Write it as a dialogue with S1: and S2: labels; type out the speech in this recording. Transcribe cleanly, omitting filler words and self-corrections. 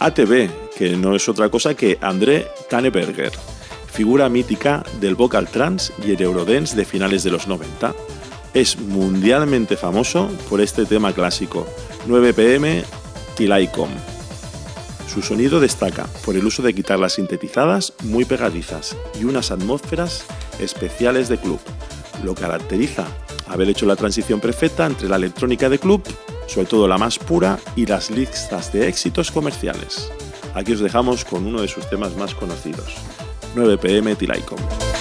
S1: ATB, que no es otra cosa que André Tanneberger, figura mítica del vocal trance y el eurodance de finales de los 90. Es mundialmente famoso por este tema clásico, 9 pm Till I Come. Su sonido destaca por el uso de guitarras sintetizadas muy pegadizas y unas atmósferas especiales de club. Lo caracteriza haber hecho la transición perfecta entre la electrónica de club, sobre todo la más pura, y las listas de éxitos comerciales. Aquí os dejamos con uno de sus temas más conocidos, 9 pm Till I Come.